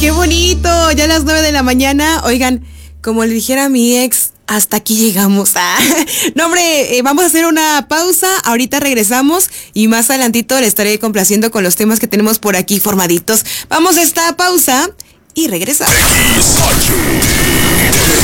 qué bonito. Ya a las 9 de la mañana. Oigan, como le dijera a mi ex, hasta aquí llegamos. No, hombre, vamos a hacer una pausa. Ahorita regresamos y más adelantito le estaré complaciendo con los temas que tenemos por aquí formaditos. Vamos a esta pausa y regresamos.